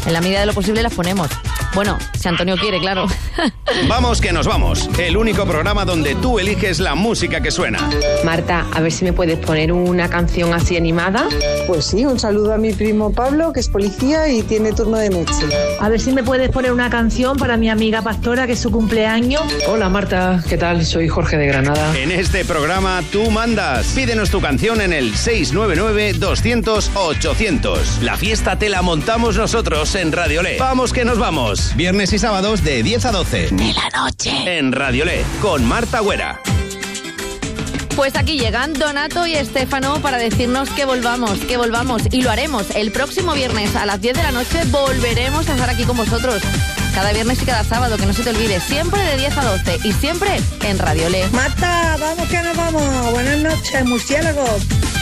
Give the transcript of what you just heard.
En la medida de lo posible las ponemos. Bueno, si Antonio quiere, claro. Vamos que nos vamos. El único programa donde tú eliges la música que suena. Marta, a ver si me puedes poner una canción así animada. Pues sí, un saludo a mi primo Pablo, que es policía y tiene turno de noche. A ver si me puedes poner una canción para mi amiga Pastora, que es su cumpleaños. Hola Marta, ¿qué tal? Soy Jorge de Granada. En este programa tú mandas. Pídenos tu canción en el 699-200-800. La fiesta te la montamos nosotros en Radiolé. Vamos que nos vamos. Viernes y sábados de 10 a 12 de la noche. En Radiolé, con Marta Güera. Pues aquí llegan Donato y Estefano para decirnos que volvamos. Y lo haremos. El próximo viernes a las 10 de la noche volveremos a estar aquí con vosotros. Cada viernes y cada sábado, que no se te olvide. Siempre de 10 a 12 y siempre en Radiolé. Marta, vamos que nos vamos. Buenas noches, murciélagos.